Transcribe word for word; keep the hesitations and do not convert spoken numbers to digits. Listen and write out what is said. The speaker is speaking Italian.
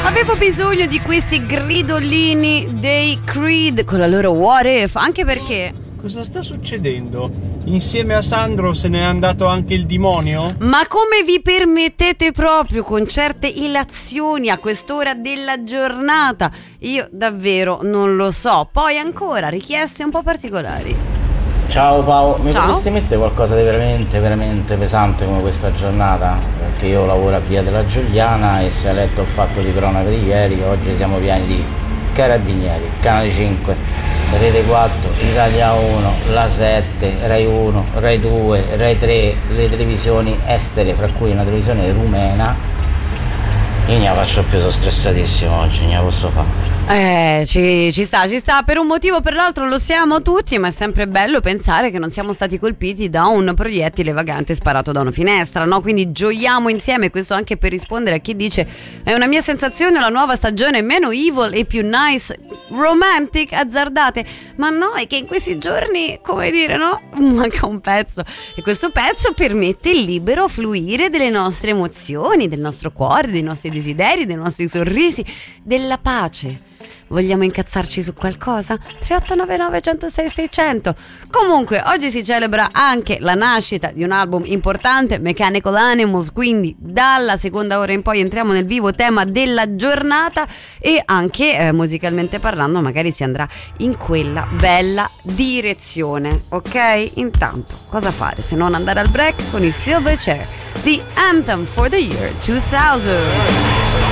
Avevo bisogno di questi gridolini dei Creed con la loro What If, anche perché... Cosa sta succedendo? Insieme a Sandro se n'è andato anche il demonio? Ma come vi permettete proprio con certe ilazioni a quest'ora della giornata? Io davvero non lo so. Poi ancora richieste un po' particolari. Ciao Paolo, mi Ciao. potresti mettere qualcosa di veramente, veramente pesante come questa giornata? Perché io lavoro a Via della Giuliana e se hai letto il fatto di cronaca di ieri, oggi siamo pieni di carabinieri, Canale cinque, Rete quattro, Italia uno, La sette, Rai uno, Rai due, Rai tre, le televisioni estere, fra cui una televisione rumena. Io ne faccio più, sono stressatissimo oggi, ne posso fare. Eh, ci, ci sta, ci sta, per un motivo o per l'altro lo siamo tutti, ma è sempre bello pensare che non siamo stati colpiti da un proiettile vagante sparato da una finestra, no? Quindi gioiamo insieme, questo anche per rispondere a chi dice è una mia sensazione, la nuova stagione è meno evil e più nice, romantic, azzardate, ma no, è che in questi giorni, come dire, no? Manca un pezzo e questo pezzo permette il libero fluire delle nostre emozioni, del nostro cuore, dei nostri desideri, dei nostri sorrisi, della pace. Vogliamo incazzarci su qualcosa? tre otto nove nove uno zero sei sei zero zero. Comunque oggi si celebra anche la nascita di un album importante, Mechanical Animals, quindi dalla seconda ora in poi entriamo nel vivo tema della giornata e anche eh, musicalmente parlando magari si andrà in quella bella direzione, ok? Intanto cosa fare se non andare al break con il Silverchair, The Anthem for the Year duemila.